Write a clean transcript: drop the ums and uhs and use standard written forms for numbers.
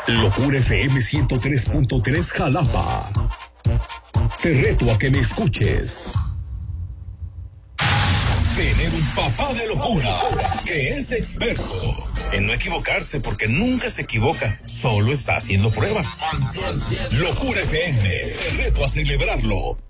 Locura FM 103.3 Jalapa. Te reto a que me escuches. Tener un papá de locura que es experto en no equivocarse, porque nunca se equivoca, solo está haciendo pruebas. Locura FM, te reto a celebrarlo.